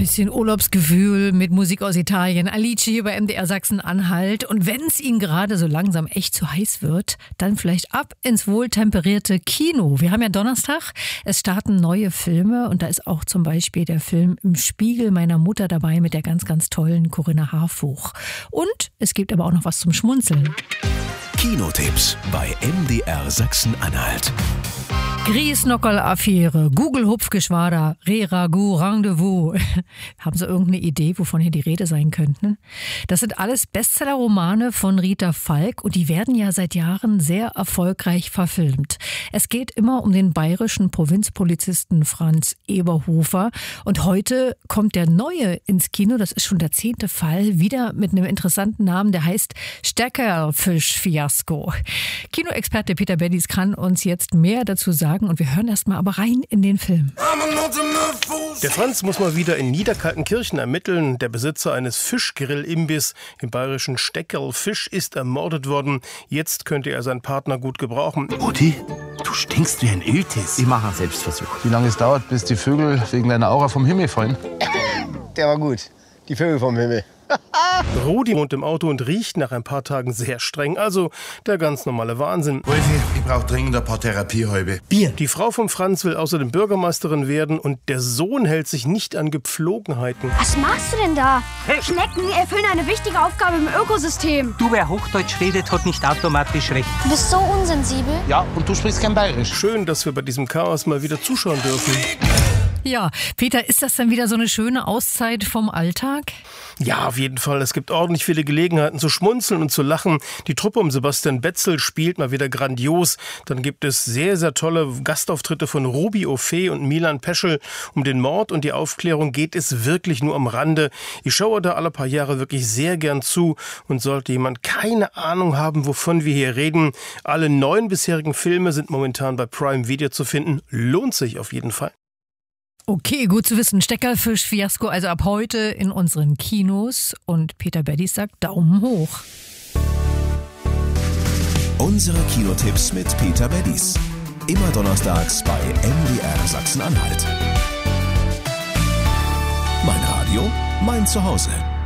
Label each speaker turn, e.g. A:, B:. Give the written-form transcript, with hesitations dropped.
A: bisschen Urlaubsgefühl mit Musik aus Italien. Alice hier bei MDR Sachsen-Anhalt. Und wenn es Ihnen gerade so langsam echt zu heiß wird, dann vielleicht ab ins wohltemperierte Kino. Wir haben ja Donnerstag, es starten neue Filme und da ist auch zum Beispiel der Film Im Spiegel meiner Mutter dabei mit der ganz, ganz tollen Corinna Harfuch. Und es gibt aber auch noch was zum Schmunzeln.
B: Kinotipps bei MDR Sachsen-Anhalt.
A: Griesnockerl-Affäre, Google-Hupfgeschwader, Re-Ragout, Rendezvous. Haben Sie irgendeine Idee, wovon hier die Rede sein könnte? Das sind alles Bestseller-Romane von Rita Falk und die werden ja seit Jahren sehr erfolgreich verfilmt. Es geht immer um den bayerischen Provinzpolizisten Franz Eberhofer und heute kommt der neue ins Kino, das ist schon der 10. Fall, wieder mit einem interessanten Namen, der heißt Steckerlfisch-Fiasko. Kinoexperte Peter Beddies kann uns jetzt mehr dazu sagen. Und wir hören erst mal aber rein in den Film.
C: Der Franz muss mal wieder in Niederkaltenkirchen ermitteln. Der Besitzer eines Fischgrill-Imbiss im bayerischen Steckerl-Fisch ist ermordet worden. Jetzt könnte er seinen Partner gut gebrauchen.
D: Mutti, du stinkst wie ein Iltis.
E: Ich mache einen Selbstversuch.
F: Wie lange es dauert, bis die Vögel wegen deiner Aura vom Himmel fallen?
E: Der war gut. Die Vögel vom Himmel.
C: Rudi wohnt im Auto und riecht nach ein paar Tagen sehr streng. Also der ganz normale Wahnsinn.
D: Wolfi, ich brauch dringend ein paar Therapiehäube.
E: Bier.
C: Die Frau von Franz will außerdem Bürgermeisterin werden und der Sohn hält sich nicht an Gepflogenheiten.
G: Was machst du denn da? Schnecken erfüllen eine wichtige Aufgabe im Ökosystem.
H: Du, wer Hochdeutsch redet, hat nicht automatisch recht.
G: Du bist so unsensibel.
F: Ja, und du sprichst kein Bayerisch.
C: Schön, dass wir bei diesem Chaos mal wieder zuschauen dürfen.
A: Ja, Peter, ist das dann wieder so eine schöne Auszeit vom Alltag?
C: Ja, auf jeden Fall. Es gibt ordentlich viele Gelegenheiten zu schmunzeln und zu lachen. Die Truppe um Sebastian Betzel spielt mal wieder grandios. Dann gibt es sehr, sehr tolle Gastauftritte von Ruby Ophé und Milan Peschel. Um den Mord und die Aufklärung geht es wirklich nur am Rande. Ich schaue da alle paar Jahre wirklich sehr gern zu. Und sollte jemand keine Ahnung haben, wovon wir hier reden, alle 9 bisherigen Filme sind momentan bei Prime Video zu finden. Lohnt sich auf jeden Fall.
A: Okay, gut zu wissen. Steckerlfisch-Fiasko also ab heute in unseren Kinos. Und Peter Beddies sagt Daumen hoch.
B: Unsere Kinotipps mit Peter Beddies. Immer donnerstags bei MDR Sachsen-Anhalt. Mein Radio, mein Zuhause.